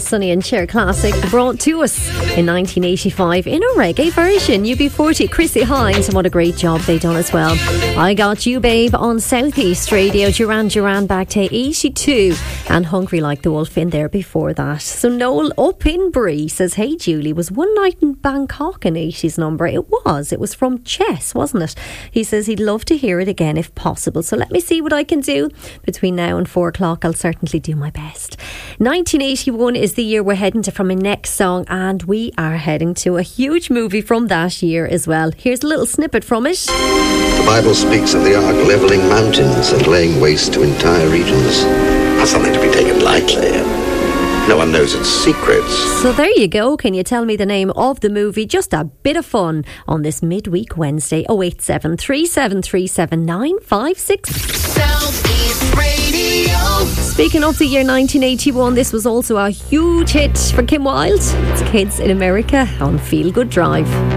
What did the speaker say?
Sonny and Cher classic brought to us in 1985 in a reggae version. UB40, Chrissy Hines, and what a great job they done as well. I Got You Babe on Southeast Radio. Duran Duran back to 82 and Hungry Like the Wolf in there before that. So Noel up in Bree says, hey Julie, was One Night in Bangkok an 80s number? It was from Chess, wasn't it? He says he'd love to hear it again if possible. So let me see what I can do between now and 4 o'clock. I'll certainly do my best. 1981 is the year we're heading to from my next song, and we are heading to a huge movie from that year as well. Here's a little snippet from it. The Bible speaks of the ark levelling mountains and laying waste to entire regions. That's something to be taken lightly. No one knows its secrets. So there you go. Can you tell me the name of the movie? Just a bit of fun on this midweek Wednesday. 087 3737 956. Southeast Radio. Speaking of the year 1981, this was also a huge hit for Kim Wilde. It's Kids in America on Feel Good Drive.